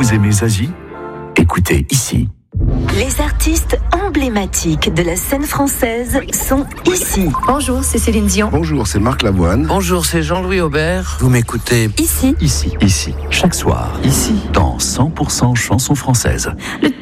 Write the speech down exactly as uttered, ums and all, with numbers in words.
Vous aimez Zazie ? Écoutez ici. Les artistes emblématiques de la scène française sont ici. Bonjour, c'est Céline Dion. Bonjour, c'est Marc Lavoine. Bonjour, c'est Jean-Louis Aubert. Vous m'écoutez Ici. Ici, ici, chaque soir, ici, dans cent pour cent chansons françaises. Le